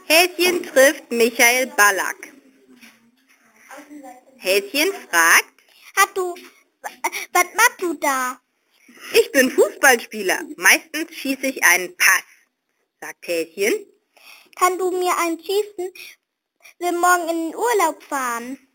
Häschen trifft Michael Ballack. Häschen fragt: Was machst du da? Ich bin Fußballspieler. Meistens schieße ich einen Pass, sagt Häschen. Kannst du mir einen schießen? Wir morgen in den Urlaub fahren.